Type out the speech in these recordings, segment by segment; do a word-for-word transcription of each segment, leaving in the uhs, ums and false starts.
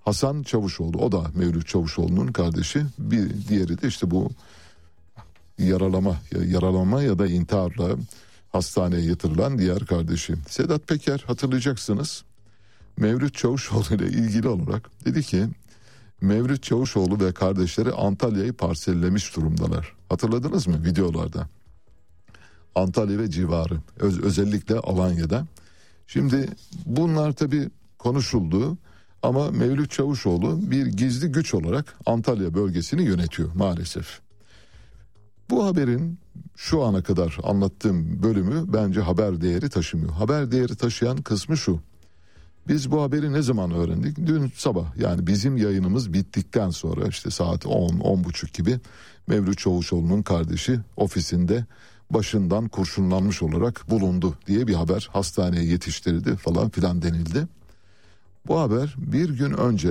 Hasan Çavuşoğlu, o da Mevlüt Çavuşoğlu'nun kardeşi. Bir diğeri de işte bu yaralama, yaralama ya da intiharla hastaneye yatırılan diğer kardeşi. Sedat Peker, hatırlayacaksınız, Mevlüt Çavuşoğlu ile ilgili olarak dedi ki Mevlüt Çavuşoğlu ve kardeşleri Antalya'yı parsellemiş durumdalar. Hatırladınız mı videolarda? Antalya ve civarı, öz, özellikle Alanya'da. Şimdi bunlar tabii konuşuldu ama Mevlüt Çavuşoğlu bir gizli güç olarak Antalya bölgesini yönetiyor maalesef. Bu haberin şu ana kadar anlattığım bölümü bence haber değeri taşımıyor. Haber değeri taşıyan kısmı şu: biz bu haberi ne zaman öğrendik? Dün sabah, yani bizim yayınımız bittikten sonra işte saat on on buçuk gibi Mevlüt Çavuşoğlu'nun kardeşi ofisinde başından kurşunlanmış olarak bulundu diye bir haber hastaneye yetiştirildi falan filan denildi. Bu haber bir gün önce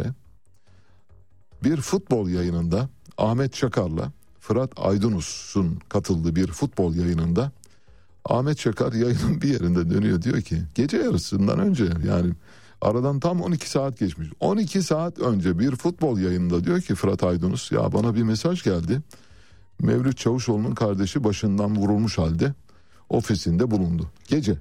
bir futbol yayınında Ahmet Çakar'la Fırat Aydınus'un katıldığı bir futbol yayınında Ahmet Çakar yayının bir yerinde dönüyor, diyor ki gece yarısından önce, yani aradan tam on iki saat geçmiş, on iki saat önce bir futbol yayınında diyor ki Fırat Aydınus, ya bana bir mesaj geldi. Mevlüt Çavuşoğlu'nun kardeşi başından vurulmuş halde ofisinde bulundu. Gece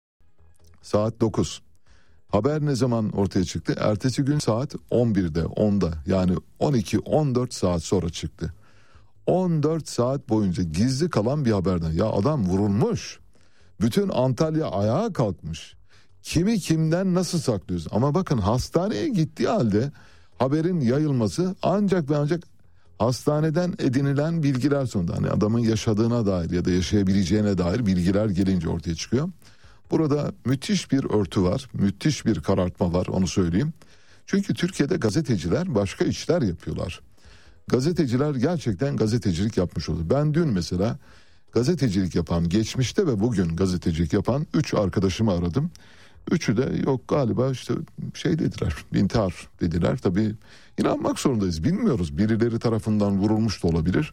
saat dokuz. Haber ne zaman ortaya çıktı? Ertesi gün saat on birde, onda, yani on iki on dört saat sonra çıktı. on dört saat boyunca gizli kalan bir haberden. Ya adam vurulmuş. Bütün Antalya ayağa kalkmış. Kimi kimden nasıl saklıyoruz? Ama bakın, hastaneye gittiği halde haberin yayılması ancak ve ancak hastaneden edinilen bilgiler sonunda, hani adamın yaşadığına dair ya da yaşayabileceğine dair bilgiler gelince ortaya çıkıyor. Burada müthiş bir örtü var, müthiş bir karartma var, onu söyleyeyim. Çünkü Türkiye'de gazeteciler başka işler yapıyorlar. Gazeteciler gerçekten gazetecilik yapmış oldu. Ben dün mesela gazetecilik yapan, geçmişte ve bugün gazetecilik yapan üç arkadaşımı aradım. Üçü de yok galiba işte şey dediler, intihar dediler. Tabii inanmak zorundayız, bilmiyoruz, birileri tarafından vurulmuş da olabilir.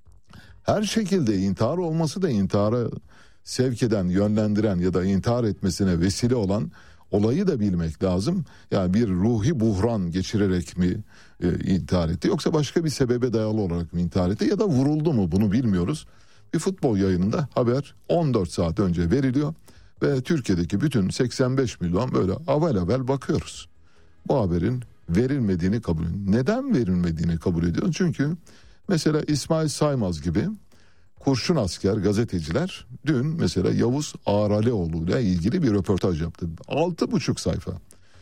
Her şekilde intihar olması da intihara sevk eden, yönlendiren ya da intihar etmesine vesile olan olayı da bilmek lazım. Yani bir ruhi buhran geçirerek mi e, intihar etti, yoksa başka bir sebebe dayalı olarak mı intihar etti ya da vuruldu mu, bunu bilmiyoruz. Bir futbol yayınında haber on dört saat önce veriliyor ve Türkiye'deki bütün seksen beş milyon böyle avel avel bakıyoruz. Bu haberin verilmediğini kabul ediyoruz. Neden verilmediğini kabul ediyoruz? Çünkü mesela İsmail Saymaz gibi kurşun asker gazeteciler dün mesela Yavuz Ağralioğlu ile ilgili bir röportaj yaptı. Altı buçuk sayfa.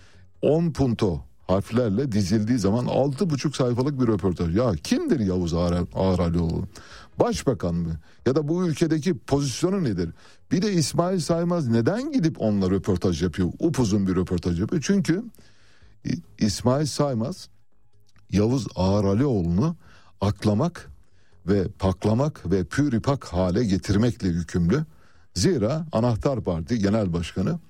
On punto harflerle dizildiği zaman altı buçuk sayfalık bir röportaj. Ya kimdir Yavuz Ağralioğlu? Başbakan mı? Ya da bu ülkedeki pozisyonu nedir? Bir de İsmail Saymaz neden gidip onunla röportaj yapıyor? Upuzun bir röportaj yapıyor. Çünkü İsmail Saymaz Yavuz Ağralioğlu'nu aklamak ve paklamak ve püripak hale getirmekle yükümlü. Zira Anahtar Parti Genel Başkanı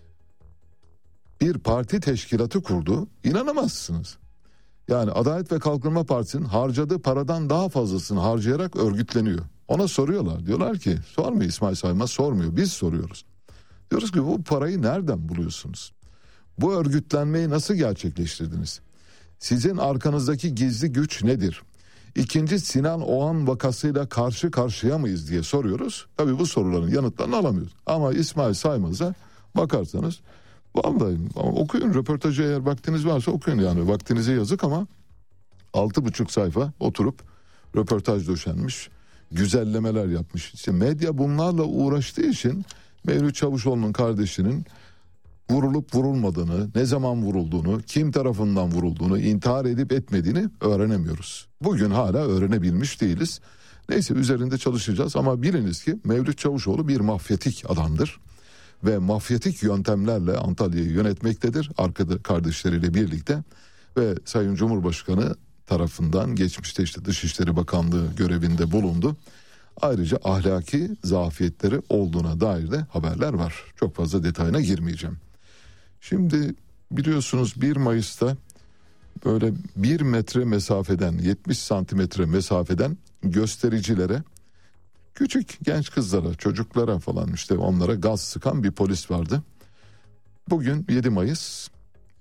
bir parti teşkilatı kurdu. İnanamazsınız. Yani Adalet ve Kalkınma Partisi'nin harcadığı paradan daha fazlasını harcayarak örgütleniyor. Ona soruyorlar. Diyorlar ki, sormuyor İsmail Saymaz, sormuyor. Biz soruyoruz. Diyoruz ki bu parayı nereden buluyorsunuz? Bu örgütlenmeyi nasıl gerçekleştirdiniz? Sizin arkanızdaki gizli güç nedir? İkinci Sinan Oğan vakasıyla karşı karşıya mıyız diye soruyoruz. Tabii bu soruların yanıtlarını alamıyoruz. Ama İsmail Saymaz'a bakarsanız, vallahi okuyun röportajı, eğer vaktiniz varsa okuyun, yani vaktinize yazık ama altı buçuk sayfa oturup röportaj döşenmiş, güzellemeler yapmış. İşte medya bunlarla uğraştığı için Mevlüt Çavuşoğlu'nun kardeşinin vurulup vurulmadığını, ne zaman vurulduğunu, kim tarafından vurulduğunu, intihar edip etmediğini öğrenemiyoruz. Bugün hala öğrenebilmiş değiliz. Neyse, üzerinde çalışacağız ama biliniz ki Mevlüt Çavuşoğlu bir mafyatik adamdır. Ve mafyatik yöntemlerle Antalya'yı yönetmektedir arkada kardeşleriyle birlikte ve Sayın Cumhurbaşkanı tarafından geçmişte işte Dışişleri Bakanlığı görevinde bulundu. Ayrıca ahlaki zafiyetleri olduğuna dair de haberler var. Çok fazla detayına girmeyeceğim. Şimdi biliyorsunuz bir Mayıs'ta böyle bir metre mesafeden, yetmiş santimetre mesafeden göstericilere, küçük genç kızlara, çocuklara falan işte onlara gaz sıkan bir polis vardı. Bugün yedi Mayıs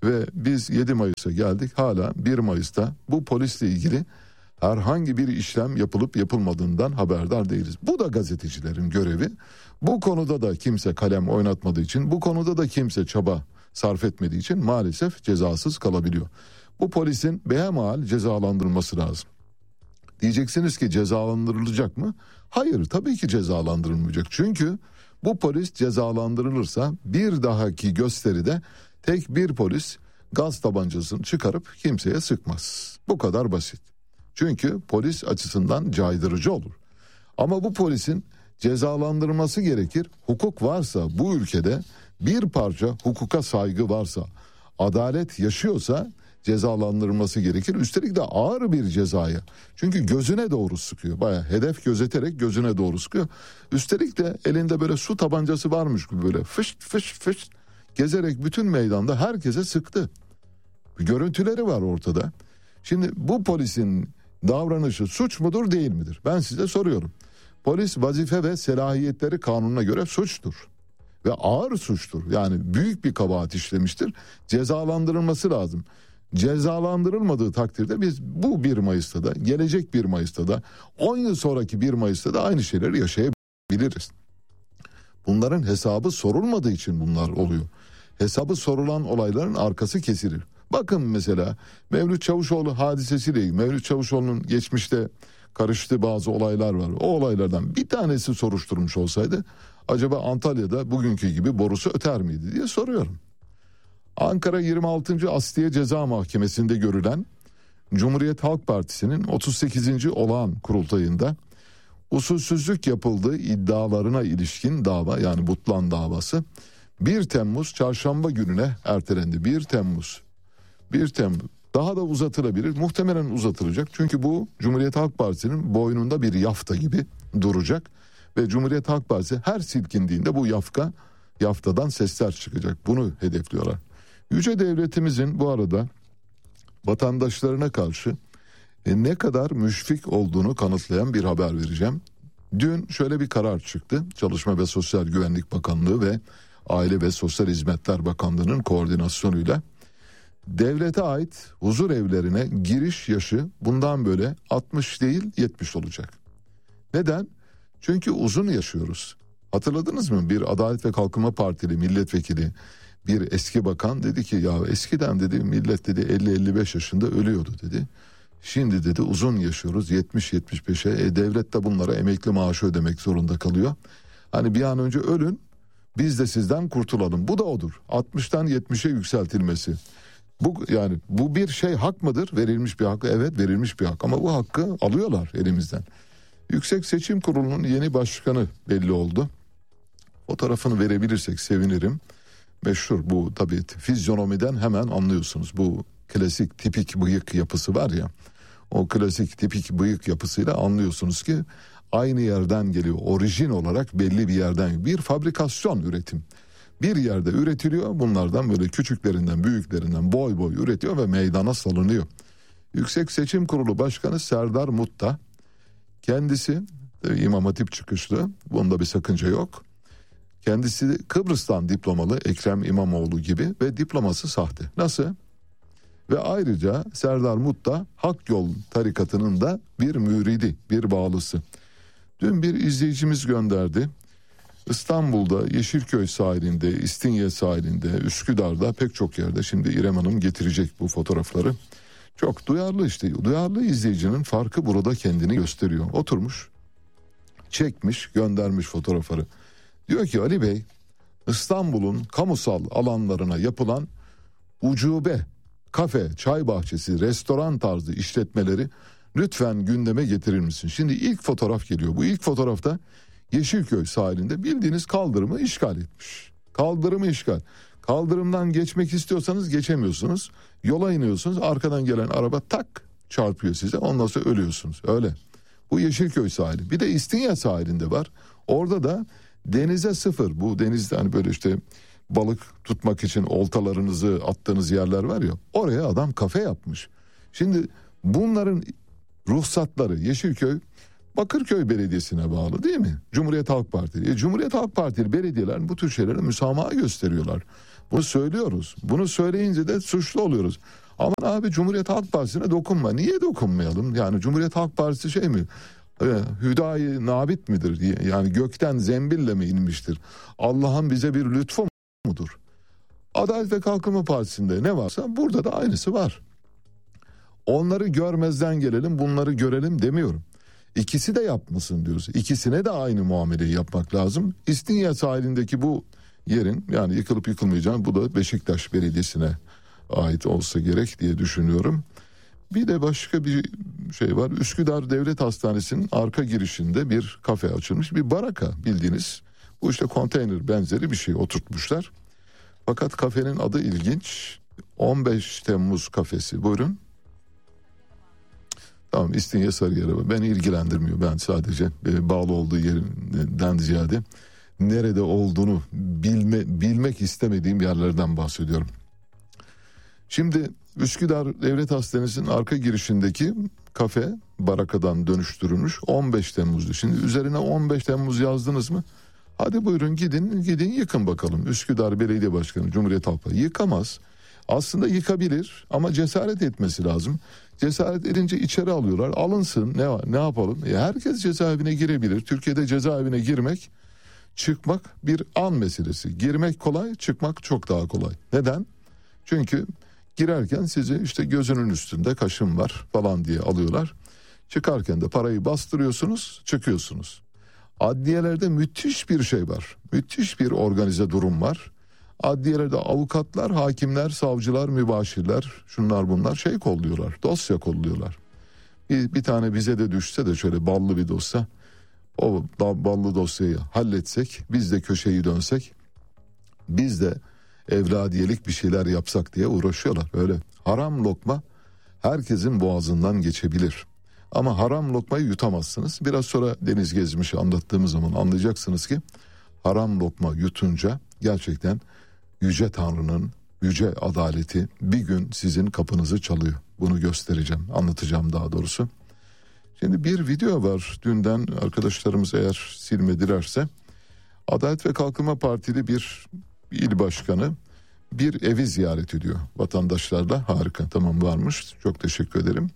Ve biz yedi Mayıs'a geldik, hala bir Mayıs'ta bu polisle ilgili herhangi bir işlem yapılıp yapılmadığından haberdar değiliz. Bu da gazetecilerin görevi. Bu konuda da kimse kalem oynatmadığı için, bu konuda da kimse çaba sarf etmediği için maalesef cezasız kalabiliyor. Bu polisin behemahal cezalandırılması lazım. Diyeceksiniz ki cezalandırılacak mı? Hayır, tabii ki cezalandırılmayacak. Çünkü bu polis cezalandırılırsa bir dahaki gösteride tek bir polis gaz tabancasını çıkarıp kimseye sıkmaz. Bu kadar basit. Çünkü polis açısından caydırıcı olur. Ama bu polisin cezalandırılması gerekir. Hukuk varsa bu ülkede, bir parça hukuka saygı varsa, adalet yaşıyorsa cezalandırılması gerekir. Üstelik de ağır bir cezaya. Çünkü gözüne doğru sıkıyor. Bayağı hedef gözeterek gözüne doğru sıkıyor. Üstelik de elinde böyle su tabancası varmış gibi böyle fışt fışt fışt gezerek bütün meydanda herkese sıktı. Görüntüleri var ortada. Şimdi bu polisin davranışı suç mudur değil midir? Ben size soruyorum. Polis vazife ve selahiyetleri kanununa göre suçtur. Ve ağır suçtur. Yani büyük bir kabahat işlemiştir. Cezalandırılması lazım. Cezalandırılmadığı takdirde biz bu bir Mayıs'ta da, gelecek bir Mayıs'ta da, on yıl sonraki bir Mayıs'ta da aynı şeyleri yaşayabiliriz. Bunların hesabı sorulmadığı için bunlar oluyor. Hesabı sorulan olayların arkası kesilir. Bakın mesela Mevlüt Çavuşoğlu hadisesiyle ilgili. Mevlüt Çavuşoğlu'nun geçmişte karıştığı bazı olaylar var. O olaylardan bir tanesi soruşturmuş olsaydı acaba Antalya'da bugünkü gibi borusu öter miydi diye soruyorum. Ankara yirmi altıncı Asliye Ceza Mahkemesi'nde görülen Cumhuriyet Halk Partisi'nin otuz sekizinci olağan kurultayında usulsüzlük yapıldığı iddialarına ilişkin dava, yani Butlan davası bir Temmuz çarşamba gününe ertelendi. bir Temmuz. bir Temmuz. Daha da uzatılabilir. Muhtemelen uzatılacak. Çünkü bu Cumhuriyet Halk Partisi'nin boynunda bir yafta gibi duracak. Ve Cumhuriyet Halk Partisi her silkindiğinde bu yafka, yaftadan sesler çıkacak. Bunu hedefliyorlar. Yüce devletimizin bu arada vatandaşlarına karşı e, ne kadar müşfik olduğunu kanıtlayan bir haber vereceğim. Dün şöyle bir karar çıktı. Çalışma ve Sosyal Güvenlik Bakanlığı ve Aile ve Sosyal Hizmetler Bakanlığı'nın koordinasyonuyla devlete ait huzur evlerine giriş yaşı bundan böyle altmış değil yetmiş olacak. Neden? Çünkü uzun yaşıyoruz. Hatırladınız mı? Bir Adalet ve Kalkınma Partili milletvekili, bir eski bakan dedi ki ya eskiden dedi millet dedi elli elli beş yaşında ölüyordu dedi. Şimdi dedi uzun yaşıyoruz yetmiş yetmiş beşe. E, devlet de bunlara emekli maaşı ödemek zorunda kalıyor. Hani bir an önce ölün, biz de sizden kurtulalım. Bu da odur. altmıştan yetmişe yükseltilmesi. Bu yani bu bir şey hak mıdır? Verilmiş bir hak. Evet, verilmiş bir hak ama bu hakkı alıyorlar elimizden. Yüksek Seçim Kurulu'nun yeni başkanı belli oldu. Fotoğrafını verebilirsek sevinirim. Meşhur bu tabii fizyonomiden hemen anlıyorsunuz. Bu klasik tipik bıyık yapısı var ya. O klasik tipik bıyık yapısıyla anlıyorsunuz ki aynı yerden geliyor. Orijin olarak belli bir yerden, bir fabrikasyon üretim. Bir yerde üretiliyor, bunlardan böyle küçüklerinden büyüklerinden boy boy üretiyor ve meydana salınıyor. Yüksek Seçim Kurulu Başkanı Serdar Mutta, kendisi e, İmam Hatip çıkışlı, bunda bir sakınca yok. Kendisi Kıbrıs'tan diplomalı Ekrem İmamoğlu gibi ve diploması sahte. Nasıl? Ve ayrıca Serdar Mutta Hak Yol tarikatının da bir müridi, bir bağlısı. Dün bir izleyicimiz gönderdi. İstanbul'da, Yeşilköy sahilinde, İstinye sahilinde, Üsküdar'da pek çok yerde, şimdi İrem Hanım getirecek bu fotoğrafları. Çok duyarlı işte, duyarlı izleyicinin farkı burada kendini gösteriyor. Oturmuş, çekmiş, göndermiş fotoğrafları. Diyor ki Ali Bey, İstanbul'un kamusal alanlarına yapılan ucube, kafe, çay bahçesi, restoran tarzı işletmeleri lütfen gündeme getirir misin? Şimdi ilk fotoğraf geliyor. Bu ilk fotoğrafta Yeşilköy sahilinde bildiğiniz kaldırımı işgal etmiş. Kaldırımı işgal. Kaldırımdan geçmek istiyorsanız geçemiyorsunuz. Yola iniyorsunuz. Arkadan gelen araba tak çarpıyor size. Ondan sonra ölüyorsunuz. Öyle. Bu Yeşilköy sahili. Bir de İstinye sahilinde var. Orada da denize sıfır. Bu denizde hani böyle işte balık tutmak için oltalarınızı attığınız yerler var ya. Oraya adam kafe yapmış. Şimdi bunların ruhsatları Yeşilköy Bakırköy Belediyesi'ne bağlı değil mi? Cumhuriyet Halk Partili. E, Cumhuriyet Halk Partili belediyeler bu tür şeylere müsamaha gösteriyorlar. Bunu söylüyoruz. Bunu söyleyince de suçlu oluyoruz. Aman abi Cumhuriyet Halk Partisi'ne dokunma. Niye dokunmayalım? Yani Cumhuriyet Halk Partisi şey mi? Hüdayi nabit midir diye, yani gökten zembille mi inmiştir? Allah'ın bize bir lütfu mudur? Adalet ve Kalkınma Partisi'nde ne varsa burada da aynısı var. Onları görmezden gelelim, bunları görelim demiyorum. İkisi de yapmasın diyoruz. İkisine de aynı muameleyi yapmak lazım. İstinye sahilindeki bu yerin, yani yıkılıp yıkılmayacağını, bu da Beşiktaş Belediyesi'ne ait olsa gerek diye düşünüyorum. Bir de başka bir şey var. Üsküdar Devlet Hastanesi'nin arka girişinde bir kafe açılmış. Bir baraka bildiğiniz. Bu işte konteyner benzeri bir şey oturtmuşlar. Fakat kafenin adı ilginç. on beş Temmuz kafesi. Buyurun. Tamam, İstinye Sarıyer'e beni ilgilendirmiyor. Ben sadece bağlı olduğu yerinden ziyade nerede olduğunu bilme, bilmek istemediğim yerlerden bahsediyorum. Şimdi Üsküdar Devlet Hastanesi'nin arka girişindeki kafe barakadan dönüştürülmüş on beş Temmuz'du. Şimdi üzerine on beş Temmuz yazdınız mı? Hadi buyurun gidin gidin yıkın bakalım. Üsküdar Belediye Başkanı Cumhuriyet Halk Partisi yıkamaz. Aslında yıkabilir ama cesaret etmesi lazım. Cesaret edince içeri alıyorlar. Alınsın, ne ne yapalım? E herkes cezaevine girebilir. Türkiye'de cezaevine girmek, çıkmak bir an meselesi. Girmek kolay, çıkmak çok daha kolay. Neden? Çünkü girerken sizi işte gözünün üstünde kaşın var falan diye alıyorlar. Çıkarken de parayı bastırıyorsunuz, çıkıyorsunuz. Adliyelerde müthiş bir şey var. Müthiş bir organize durum var. Adliyelerde avukatlar, hakimler, savcılar, mübaşirler, şunlar bunlar şey kolluyorlar, dosya kolluyorlar. Bir, bir tane bize de düşse de şöyle ballı bir dosya, o ballı dosyayı halletsek, biz de köşeyi dönsek, biz de evladiyelik bir şeyler yapsak diye uğraşıyorlar. Öyle haram lokma herkesin boğazından geçebilir. Ama haram lokmayı yutamazsınız. Biraz sonra Deniz Gezmiş'i anlattığımız zaman anlayacaksınız ki haram lokma yutunca gerçekten Yüce Tanrı'nın yüce adaleti bir gün sizin kapınızı çalıyor. Bunu göstereceğim, anlatacağım daha doğrusu. Şimdi bir video var dünden, arkadaşlarımız eğer silmedilerse. Adalet ve Kalkınma Partili bir il başkanı bir evi ziyaret ediyor vatandaşlarla. Harika, tamam, varmış, çok teşekkür ederim.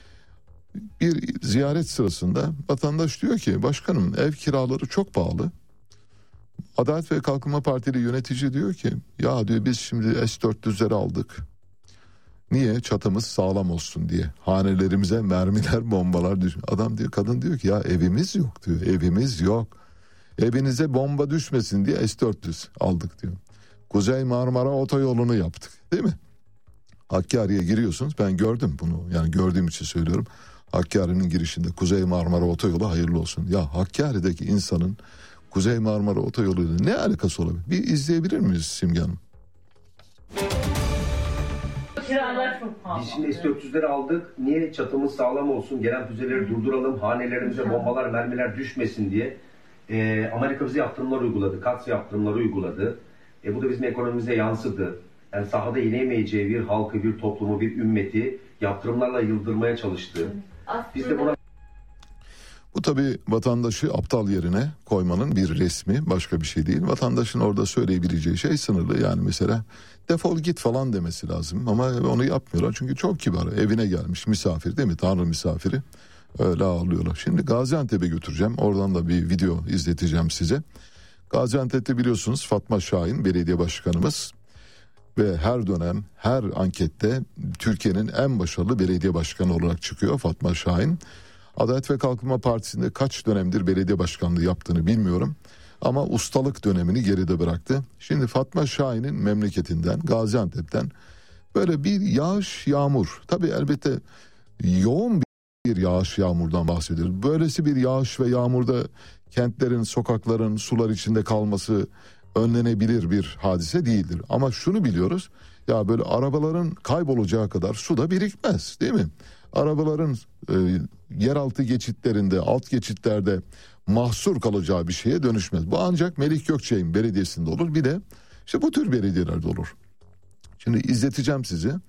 Bir ziyaret sırasında vatandaş diyor ki başkanım ev kiraları çok pahalı. Adalet ve Kalkınma Partili yönetici diyor ki ya diyor biz şimdi S dört yüzleri aldık. Niye? Çatımız sağlam olsun diye. Hanelerimize mermiler, bombalar düşüyor. Adam diyor, kadın diyor ki ya evimiz yok diyor. Evimiz yok. Evinize bomba düşmesin diye S dört yüz aldık diyor. Kuzey Marmara Otoyolu'nu yaptık, değil mi? Hakkari'ye giriyorsunuz. Ben gördüm bunu. Yani gördüğüm için söylüyorum. Hakkari'nin girişinde Kuzey Marmara Otoyolu hayırlı olsun. Ya Hakkari'deki insanın Kuzey Marmara Otoyolu'yla ne alakası olabilir? Bir izleyebilir miyiz Simge Hanım? Biz şimdi S dört yüzleri aldık. Niye? Çatımız sağlam olsun. Gelen füzeleri durduralım. Hanelerimize bombalar, mermiler düşmesin diye. Ee, Amerika bize yaptırımlar uyguladı. Kats yaptırımları uyguladı. E, bu da bizim ekonomimize yansıdı. Yani sahada inemeyeceği bir halkı, bir toplumu, bir ümmeti yaptırımlarla yıldırmaya çalıştı. Biz de buna... Bu tabii vatandaşı aptal yerine koymanın bir resmi, başka bir şey değil. Vatandaşın orada söyleyebileceği şey sınırlı. Yani mesela defol git falan demesi lazım ama onu yapmıyorlar. Çünkü çok kibar, evine gelmiş misafir, değil mi? Tanrı misafiri, öyle ağırlıyorlar. Şimdi Gaziantep'e götüreceğim, oradan da bir video izleteceğim size. Gaziantep'te biliyorsunuz Fatma Şahin belediye başkanımız ve her dönem her ankette Türkiye'nin en başarılı belediye başkanı olarak çıkıyor Fatma Şahin. Adalet ve Kalkınma Partisi'nde kaç dönemdir belediye başkanlığı yaptığını bilmiyorum. Ama ustalık dönemini geride bıraktı. Şimdi Fatma Şahin'in memleketinden, Gaziantep'ten böyle bir yağış yağmur. Tabii elbette yoğun bir yağış yağmurdan bahsediyoruz. Böylesi bir yağış ve yağmurda kentlerin, sokakların sular içinde kalması önlenebilir bir hadise değildir. Ama şunu biliyoruz, ya böyle arabaların kaybolacağı kadar su da birikmez, değil mi? Arabaların e, yeraltı geçitlerinde, alt geçitlerde mahsur kalacağı bir şeye dönüşmez. Bu ancak Melik Gökçek'in belediyesinde olur. Bir de işte bu tür belediyelerde olur. Şimdi izleteceğim size.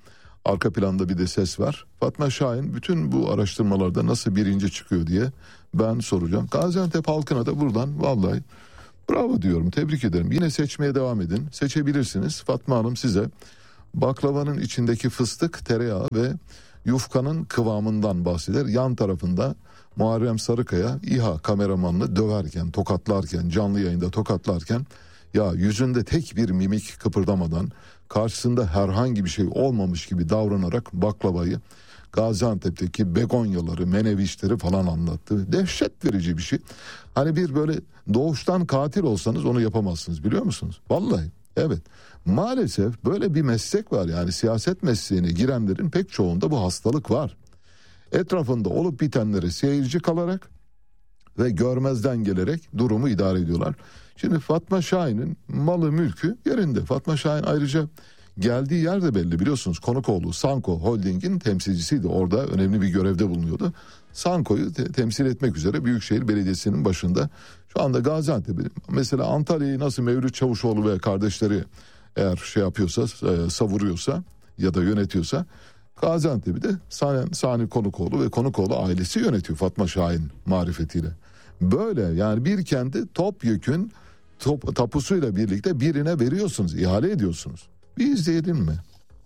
Arka planda bir de ses var. Fatma Şahin bütün bu araştırmalarda nasıl birinci çıkıyor diye ben soracağım. Gaziantep halkına da buradan vallahi bravo diyorum, tebrik ederim. Yine seçmeye devam edin, seçebilirsiniz. Fatma Hanım size baklavanın içindeki fıstık, tereyağı ve yufkanın kıvamından bahseder. Yan tarafında Muharrem Sarıkaya İHA kameramanını döverken, tokatlarken, canlı yayında tokatlarken, ya yüzünde tek bir mimik kıpırdamadan, karşısında herhangi bir şey olmamış gibi davranarak baklavayı, Gaziantep'teki begonyaları, menevişleri falan anlattı. Dehşet verici bir şey. Hani bir böyle doğuştan katil olsanız onu yapamazsınız, biliyor musunuz? Vallahi evet. Maalesef böyle bir meslek var, yani siyaset mesleğine girenlerin pek çoğunda bu hastalık var. Etrafında olup bitenlere seyirci kalarak ve görmezden gelerek durumu idare ediyorlar. Şimdi Fatma Şahin'in malı mülkü yerinde. Fatma Şahin ayrıca geldiği yer de belli, biliyorsunuz. Konukoğlu Sanko Holding'in temsilcisiydi. Orada önemli bir görevde bulunuyordu. Sanko'yu te- temsil etmek üzere Büyükşehir Belediyesi'nin başında. Şu anda Gaziantep'te mesela Antalya'yı nasıl Mevlüt Çavuşoğlu ve kardeşleri eğer şey yapıyorsa, e, savuruyorsa ya da yönetiyorsa, Gaziantep'i de Sani, Sani Konukoğlu ve Konukoğlu ailesi yönetiyor Fatma Şahin marifetiyle. Böyle yani bir kendi topyekün top, tapusuyla birlikte birine veriyorsunuz, ihale ediyorsunuz. Bir izleyelim mi?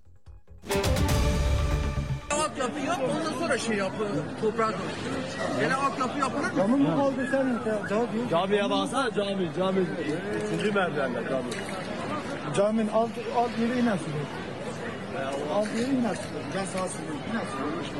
Altyapı yap, ondan sonra şey yap, toprağa dönüştür. Gene altyapı yapılır mı? Camı mı kaldı sen? Cami. Camiye baksana, cami, cami. Üçüncü merdivende cami. Caminin alt, alt yeri inersin. Alt yeri inersin. Gel sağa inersin.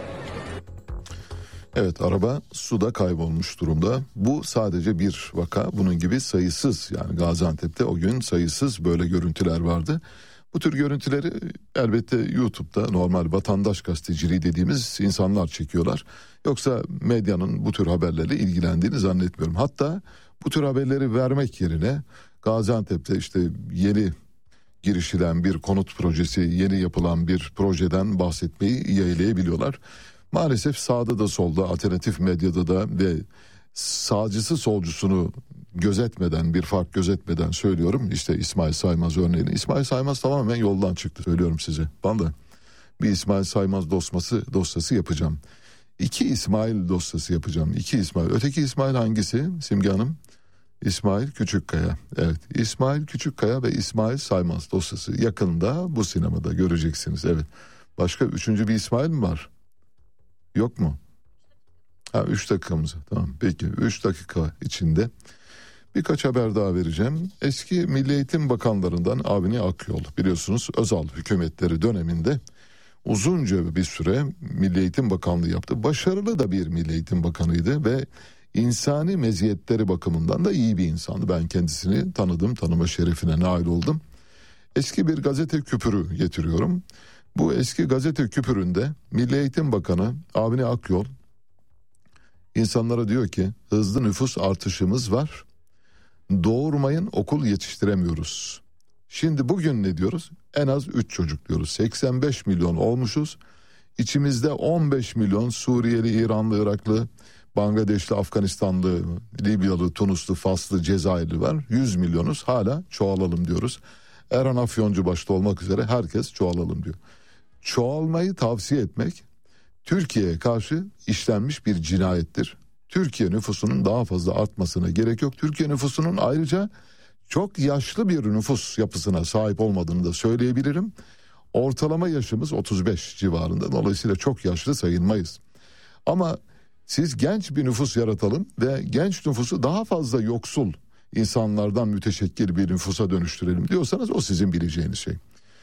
Evet, araba suda kaybolmuş durumda. Bu sadece bir vaka. Bunun gibi sayısız, yani Gaziantep'te o gün sayısız böyle görüntüler vardı. Bu tür görüntüleri elbette YouTube'da normal vatandaş gazeteciliği dediğimiz insanlar çekiyorlar. Yoksa medyanın bu tür haberlerle ilgilendiğini zannetmiyorum. Hatta bu tür haberleri vermek yerine Gaziantep'te işte yeni girişilen bir konut projesi, yeni yapılan bir projeden bahsetmeyi yeğleyebiliyorlar. Maalesef sağda da solda, alternatif medyada da ve sağcısı solcusunu gözetmeden, bir fark gözetmeden söylüyorum. İşte İsmail Saymaz örneğini. İsmail Saymaz tamamen yoldan çıktı, söylüyorum size. Vallahi bir İsmail Saymaz dosyası, dosyası yapacağım. İki İsmail dosyası yapacağım. İki İsmail. Öteki İsmail hangisi Simge Hanım? İsmail Küçükkaya. Evet, İsmail Küçükkaya ve İsmail Saymaz dosyası yakında bu sinemada göreceksiniz. Evet. Başka üçüncü bir İsmail mi var? Yok mu? Ha, üç dakikamız. Tamam, peki. Üç dakika içinde birkaç haber daha vereceğim. Eski Milli Eğitim Bakanlarından Avni Akyol, biliyorsunuz Özal hükümetleri döneminde uzunca bir süre Milli Eğitim Bakanlığı yaptı. Başarılı da bir Milli Eğitim Bakanıydı ve insani meziyetleri bakımından da iyi bir insandı. Ben kendisini tanıdım, tanıma şerefine nail oldum. Eski bir gazete küpürü getiriyorum. Bu eski gazete küpüründe Milli Eğitim Bakanı Avni Akyol insanlara diyor ki, hızlı nüfus artışımız var. Doğurmayın, okul yetiştiremiyoruz. Şimdi bugün ne diyoruz? En az üç çocuk diyoruz. seksen beş milyon olmuşuz. İçimizde on beş milyon Suriyeli, İranlı, Iraklı, Bangladeşli, Afganistanlı, Libyalı, Tunuslu, Faslı, Cezayirli var. yüz milyonuz, hala çoğalalım diyoruz. Erhan Afyoncu başta olmak üzere herkes çoğalalım diyor. Çoğalmayı tavsiye etmek Türkiye'ye karşı işlenmiş bir cinayettir. Türkiye nüfusunun daha fazla artmasına gerek yok. Türkiye nüfusunun ayrıca çok yaşlı bir nüfus yapısına sahip olmadığını da söyleyebilirim. Ortalama yaşımız otuz beş civarında. Dolayısıyla çok yaşlı sayılmayız. Ama siz genç bir nüfus yaratalım ve genç nüfusu daha fazla yoksul insanlardan müteşekkil bir nüfusa dönüştürelim diyorsanız o sizin bileceğiniz şey.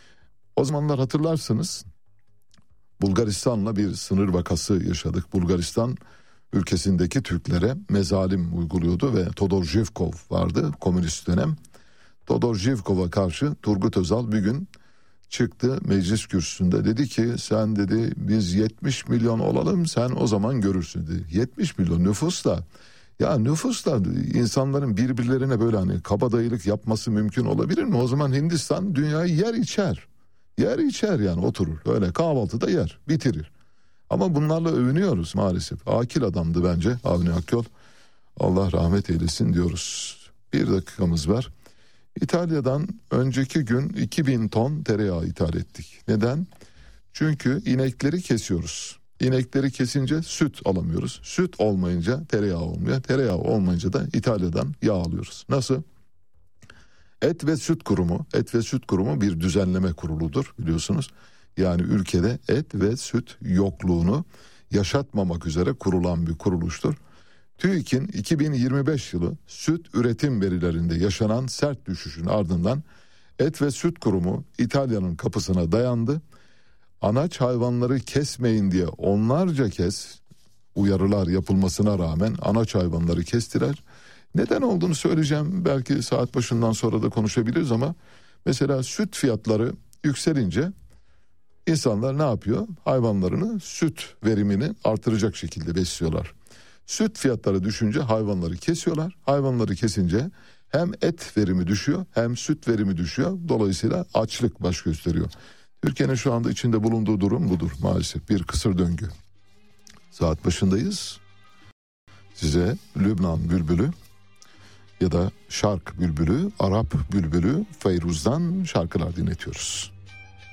O zamanlar hatırlarsınız, Bulgaristan'la bir sınır vakası yaşadık. Bulgaristan ülkesindeki Türklere mezalim uyguluyordu ve Todor Zhivkov vardı, komünist dönem. Todor Zhivkov'a karşı Turgut Özal bir gün çıktı meclis kürsüsünde, dedi ki sen dedi biz yetmiş milyon olalım, sen o zaman görürsün dedi. yetmiş milyon nüfusla, ya nüfusla insanların birbirlerine böyle hani kabadayılık yapması mümkün olabilir mi? O zaman Hindistan dünyayı yer içer. Yer içer yani, oturur öyle kahvaltıda yer bitirir. Ama bunlarla övünüyoruz maalesef. Akil adamdı bence Avni Akyol. Allah rahmet eylesin diyoruz. Bir dakikamız var. İtalya'dan önceki gün iki bin ton tereyağı ithal ettik. Neden? Çünkü inekleri kesiyoruz. İnekleri kesince süt alamıyoruz. Süt olmayınca tereyağı olmuyor. Tereyağı olmayınca da İtalya'dan yağ alıyoruz. Nasıl? Et ve Süt Kurumu, Et ve Süt Kurumu bir düzenleme kuruludur biliyorsunuz. Yani ülkede et ve süt yokluğunu yaşatmamak üzere kurulan bir kuruluştur. TÜİK'in iki bin yirmi beş yılı süt üretim verilerinde yaşanan sert düşüşün ardından Et ve Süt Kurumu İtalya'nın kapısına dayandı. Anaç hayvanları kesmeyin diye onlarca kez uyarılar yapılmasına rağmen anaç hayvanları kestiler. Neden olduğunu söyleyeceğim. Belki saat başından sonra da konuşabiliriz ama mesela süt fiyatları yükselince insanlar ne yapıyor? Hayvanlarını süt verimini artıracak şekilde besliyorlar. Süt fiyatları düşünce hayvanları kesiyorlar. Hayvanları kesince hem et verimi düşüyor hem süt verimi düşüyor. Dolayısıyla açlık baş gösteriyor. Türkiye'nin şu anda içinde bulunduğu durum budur maalesef. Bir kısır döngü. Saat başındayız. Size Lübnan bülbülü ya da Şark bülbülü, Arap bülbülü Feyruz'dan şarkılar dinletiyoruz.